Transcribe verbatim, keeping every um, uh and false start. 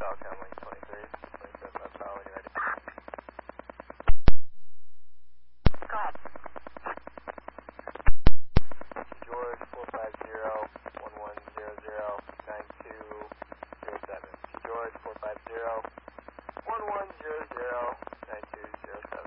Falcon Link twenty-three, twenty-seven left power when you're ready. Go ahead. George four five zero, one one zero zero, nine two zero seven. George four five zero, one one zero zero, nine two zero seven.